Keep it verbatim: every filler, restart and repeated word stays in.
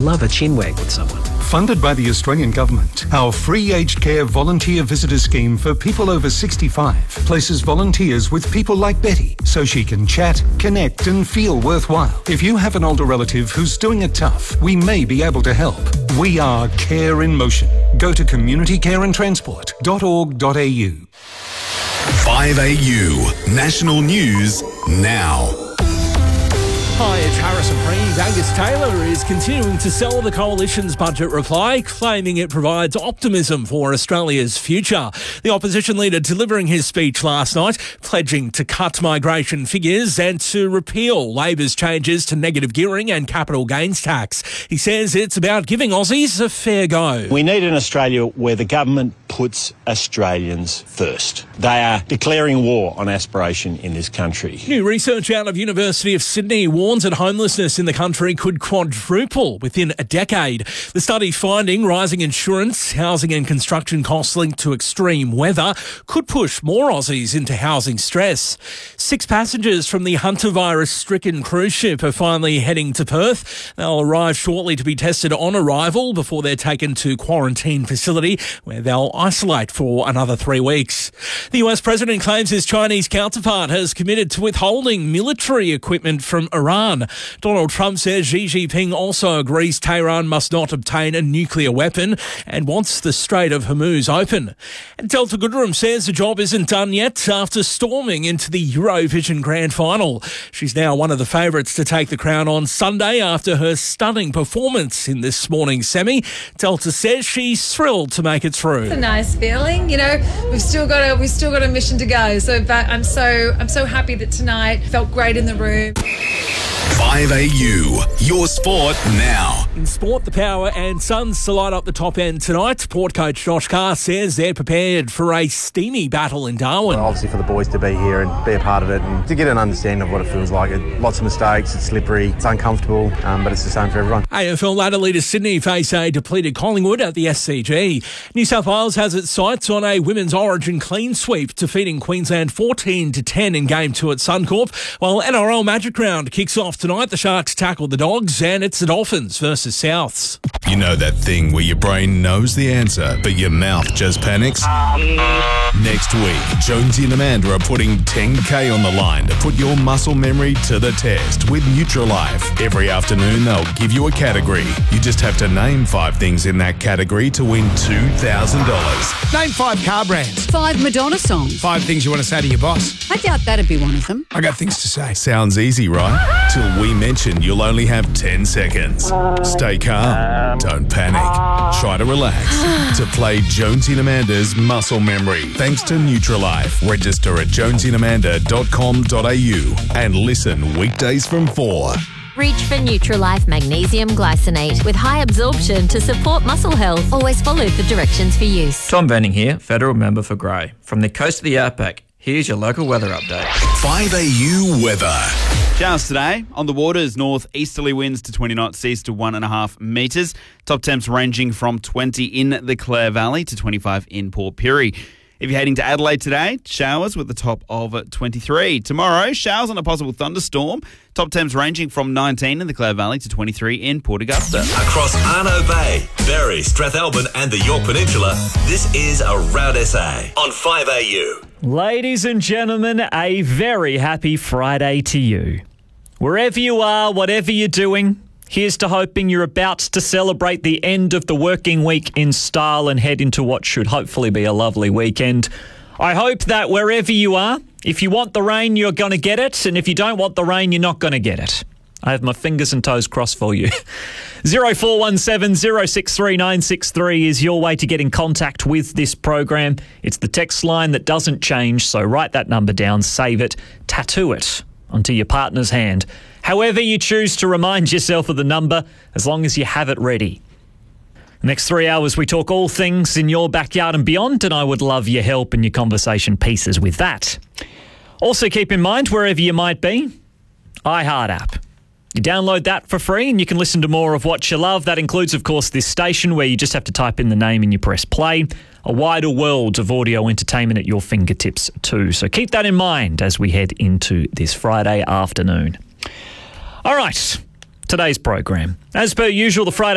love a chinwag with someone. Funded by the Australian Government, our free aged care volunteer visitor scheme for people over sixty-five places volunteers with people like Betty so she can chat, connect and feel worthwhile. If you have an older relative who's doing it tough, we may be able to help. We are Care in Motion. Go to community care and transport dot org dot a u. five A U National News now. Hi, it's Harrison Reed. Angus Taylor is continuing to sell the Coalition's budget reply, claiming it provides optimism for Australia's future. The opposition leader delivering his speech last night, pledging to cut migration figures and to repeal Labor's changes to negative gearing and capital gains tax. He says it's about giving Aussies a fair go. We need an Australia where the government puts Australians first. They are declaring war on aspiration in this country. New research out of University of Sydney warns that homelessness in the country could quadruple within a decade. The study finding rising insurance, housing and construction costs linked to extreme weather could push more Aussies into housing stress. Six passengers from the Hunter virus-stricken cruise ship are finally heading to Perth. They'll arrive shortly to be tested on arrival before they're taken to quarantine facility where they'll isolate for another three weeks. The U S president claims his Chinese counterpart has committed to withholding military equipment from Iran. Donald Trump says Xi Jinping also agrees Tehran must not obtain a nuclear weapon and wants the Strait of Hormuz open. And Delta Goodrem says the job isn't done yet after storming into the Eurovision Grand Final. She's now one of the favourites to take the crown on Sunday after her stunning performance in this morning's semi. Delta says she's thrilled to make it through. It's a nice feeling, you know. We've still got a we've still got a mission to go. So, but I'm so I'm so happy that tonight felt great in the room. five A U, your sport now. In sport, the Power and Suns to light up the top end tonight. Port coach Josh Carr says they're prepared for a steamy battle in Darwin. Well, obviously for the boys to be here and be a part of it and to get an understanding of what it feels like. It, lots of mistakes, it's slippery, it's uncomfortable, um, but it's the same for everyone. A F L ladder leader Sydney face a depleted Collingwood at the S C G. New South Wales has its sights on a women's Origin clean sweep, defeating Queensland fourteen to ten in Game two at Suncorp, while N R L Magic Round kicks off tonight. The Sharks tackle the Dogs and it's the Dolphins versus Souths. You know that thing where your brain knows the answer, but your mouth just panics? Next week, Jonesy and Amanda are putting ten K on the line to put your muscle memory to the test with Nutrilife. Every afternoon, they'll give you a category. You just have to name five things in that category to win two thousand dollars. Name five car brands. Five Madonna songs. Five things you want to say to your boss. I doubt that'd be one of them. I got things to say. Sounds easy, right? Till we mention you'll only have ten seconds. Stay calm. Don't panic. Try to relax. To play Jonesy and Amanda's Muscle Memory. Thanks to Nutrilife. Register at jonesy and amanda dot com dot a u and listen weekdays from four. Reach for Nutrilife Magnesium Glycinate with high absorption to support muscle health. Always follow the directions for use. Tom Benning here, Federal Member for Grey. From the coast of the Outback, here's your local weather update. five A U weather. Showers today. On the waters, north-easterly winds to twenty knots, seas to one and a half metres. Top temps ranging from twenty in the Clare Valley to twenty-five in Port Pirie. If you're heading to Adelaide today, showers with the top of twenty-three. Tomorrow, showers on a possible thunderstorm. Top temps ranging from nineteen in the Clare Valley to twenty-three in Port Augusta. Across Arno Bay, Berry, Strathalbyn and the York Peninsula, this is Around S A on five A U. Ladies and gentlemen, a very happy Friday to you. Wherever you are, whatever you're doing, here's to hoping you're about to celebrate the end of the working week in style and head into what should hopefully be a lovely weekend. I hope that wherever you are, if you want the rain, you're going to get it, and if you don't want the rain, you're not going to get it. I have my fingers and toes crossed for you. zero four one seven, zero six three nine six three is your way to get in contact with this program. It's the text line that doesn't change, so write that number down, save it, tattoo it onto your partner's hand. However you choose to remind yourself of the number, as long as you have it ready. Next three hours, we talk all things in your backyard and beyond, and I would love your help and your conversation pieces with that. Also keep in mind, wherever you might be, iHeart app. You download that for free and you can listen to more of what you love. That includes, of course, this station where you just have to type in the name and you press play. A wider world of audio entertainment at your fingertips too. So keep that in mind as we head into this Friday afternoon. All right, today's program. As per usual, the Friday